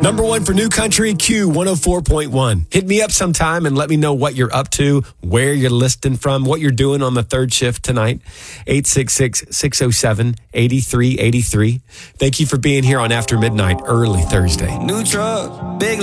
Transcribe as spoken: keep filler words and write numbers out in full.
Number one for New Country, Q one oh four point one. Hit me up sometime and let me know what you're up to, where you're listening from, what you're doing on the third shift tonight. eight six six, six oh seven, eight three eight three. Thank you for being here on After Midnight, early Thursday. New truck, big